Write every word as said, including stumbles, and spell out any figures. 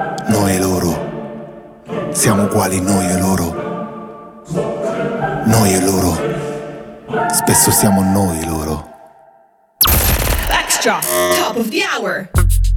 noi e loro, siamo uguali noi e loro, noi e loro, spesso siamo noi loro. Extra, top of the hour.